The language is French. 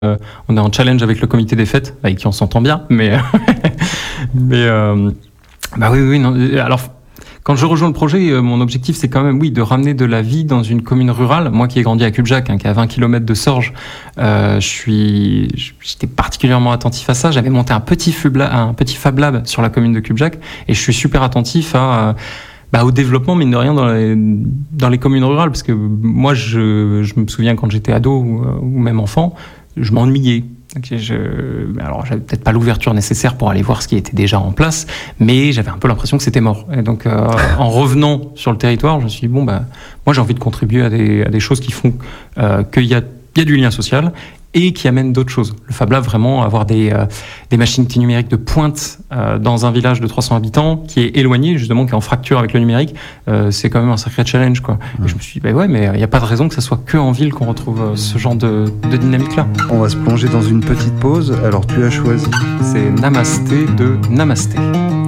On est en challenge avec le comité des fêtes, avec qui on s'entend bien, mais bah oui, oui, non. Alors, quand je rejoins le projet, mon objectif, c'est quand même, oui, de ramener de la vie dans une commune rurale. Moi qui ai grandi à Cubjac, qui est à 20 km de Sorges, j'étais particulièrement attentif à ça. J'avais monté un petit Fab Lab sur la commune de Cubjac, et je suis super attentif au développement, mine de rien, dans les communes rurales, parce que moi, je me souviens quand j'étais ado ou même enfant, je m'ennuyais. Alors, j'avais peut-être pas l'ouverture nécessaire pour aller voir ce qui était déjà en place, mais j'avais un peu l'impression que c'était mort. Et donc, en revenant sur le territoire, je me suis dit, moi, j'ai envie de contribuer à des choses qui font qu'il y a du lien social et qui amènent d'autres choses. Le Fab Lab, vraiment, avoir des machines numériques de pointe dans un village de 300 habitants qui est éloigné, justement, qui est en fracture avec le numérique, c'est quand même un sacré challenge, quoi. Et je me suis dit, ouais, mais il n'y a pas de raison que ça soit que en ville qu'on retrouve ce genre de dynamique-là. On va se plonger dans une petite pause, alors tu as choisi. C'est Namasté de Namasté.